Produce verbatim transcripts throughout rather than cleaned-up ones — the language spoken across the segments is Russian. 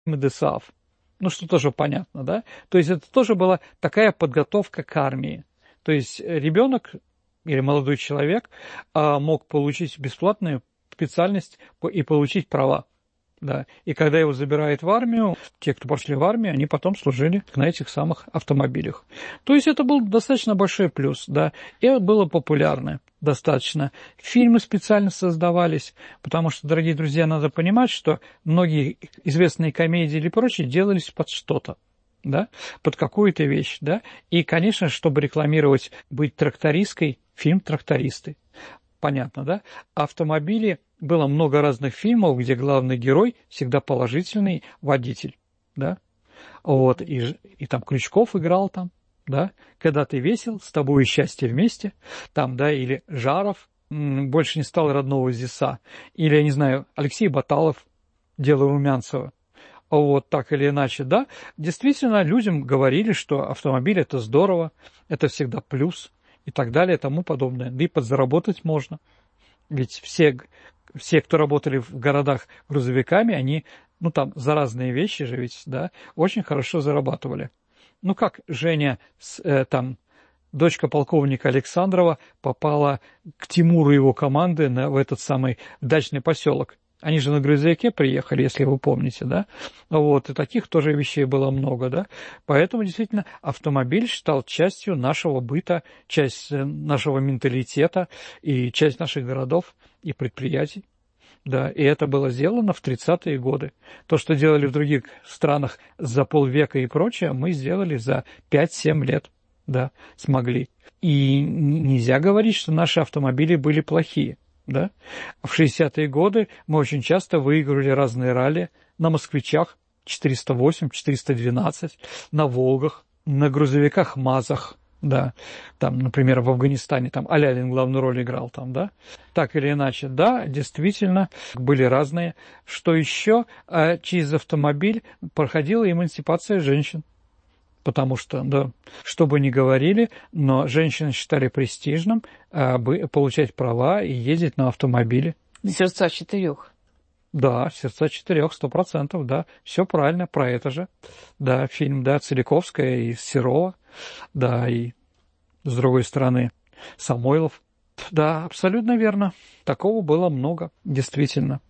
ДСААФ. Ну, что тоже понятно, да? То есть это тоже была такая подготовка к армии. То есть ребенок или молодой человек а, мог получить бесплатную специальность и получить права. Да. И когда его забирают в армию, те, кто пошли в армию, они потом служили на этих самых автомобилях. То есть это был достаточно большой плюс, да, и это было популярно достаточно. Фильмы специально создавались, потому что, дорогие друзья, надо понимать, что многие известные комедии или прочее делались под что-то, да, под какую-то вещь, да, и, конечно, чтобы рекламировать, быть трактористкой, фильм «Трактористы». Понятно, да? Автомобили, было много разных фильмов, где главный герой всегда положительный водитель, да? Вот, и, и там Крючков играл там, да? Когда ты весел, с тобой и счастье вместе, там, да, или Жаров, больше не стал родного Зиса, или, я не знаю, Алексей Баталов, дело Румянцева. Вот так или иначе, да? Действительно, людям говорили, что автомобиль – это здорово, это всегда плюс, и так далее, и тому подобное. Да и подзаработать можно. Ведь все, все, кто работали в городах грузовиками, они, ну там, за разные вещи же ведь, да, очень хорошо зарабатывали. Ну как Женя, э, там, дочка полковника Александрова попала к Тимуру и его команды на, в этот самый дачный поселок. Они же на грузовике приехали, если вы помните, да? Вот, и таких тоже вещей было много, да? Поэтому, действительно, автомобиль стал частью нашего быта, часть нашего менталитета и часть наших городов и предприятий. Да, и это было сделано в тридцатые годы. То, что делали в других странах за полвека и прочее, мы сделали за пять-семь лет, да, смогли. И нельзя говорить, что наши автомобили были плохие. Да? В шестидесятые годы мы очень часто выигрывали разные ралли на москвичах четыреста восемь, четыреста двенадцать, на Волгах, на грузовиках МАЗах, да, там, например, в Афганистане, там Алялин главную роль играл там, да, так или иначе, да, действительно, были разные. Что еще? Через автомобиль проходила эмансипация женщин. Потому что, да, что бы ни говорили, но женщины считали престижным а, бы, получать права и ездить на автомобиле. Сердца четырех. Да, сердца четырех, сто процентов, да, все правильно, про это же. Да, фильм, да, Целиковская и Серова, да, и с другой стороны Самойлов. Да, абсолютно верно, такого было много, действительно.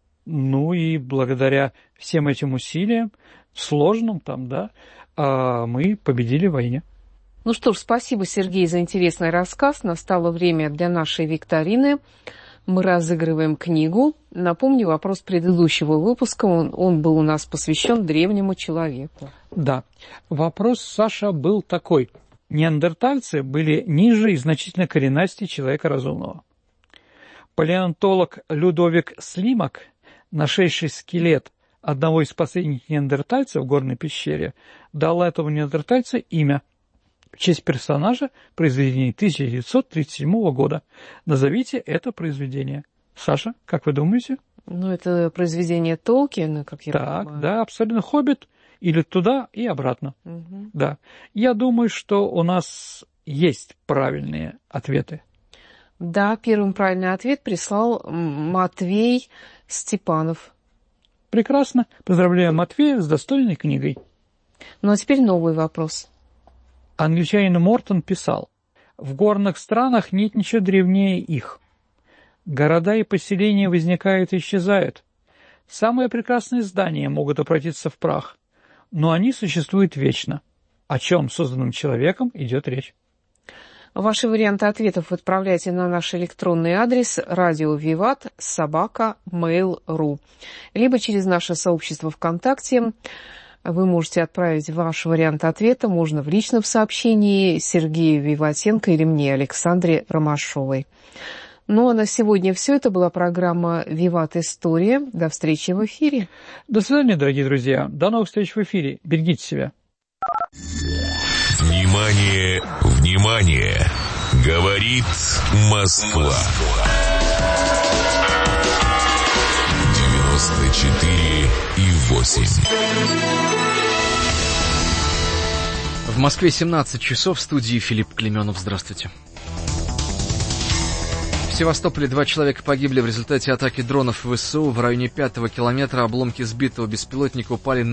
Ну и благодаря всем этим усилиям, сложным там, да, мы победили в войне. Ну что ж, спасибо, Сергей, за интересный рассказ. Настало время для нашей викторины. Мы разыгрываем книгу. Напомню, вопрос предыдущего выпуска, он, он был у нас посвящен древнему человеку. Да, вопрос, Саша, был такой. Неандертальцы были ниже и значительно коренастее человека разумного. Палеонтолог Людовик Слимак, нашедший скелет одного из последних неандертальцев в горной пещере, дал этому неандертальцу имя в честь персонажа произведения тысяча девятьсот тридцать седьмого года. Назовите это произведение. Саша, как вы думаете? Ну, это произведение Толкиена, как я так, понимаю. Да, абсолютно «Хоббит» или туда и обратно. Угу. Да. Я думаю, что у нас есть правильные ответы. Да, первым правильный ответ прислал Матвей Степанов. Прекрасно. Поздравляю Матвея с достойной книгой. Ну, а теперь новый вопрос. Англичанин Мортон писал: «В горных странах нет ничего древнее их. Города и поселения возникают и исчезают. Самые прекрасные здания могут обратиться в прах, но они существуют вечно. О чем созданном человеком идет речь?» Ваши варианты ответов вы отправляйте на наш электронный адрес радио виват собака мейл точка ру, либо через наше сообщество ВКонтакте. Вы можете отправить ваш вариант ответа, можно в личном сообщении Сергею Виватенко или мне, Александре Ромашовой. Ну а на сегодня все. Это была программа «Виват История». До встречи в эфире. До свидания, дорогие друзья. До новых встреч в эфире. Берегите себя. Внимание, внимание! Говорит Москва. девяносто четыре и восемь. В Москве семнадцать часов, в студии Филипп Клеменов. Здравствуйте. В Севастополе два человека погибли в результате атаки дронов ВСУ. В районе пятого километра обломки сбитого беспилотника упали на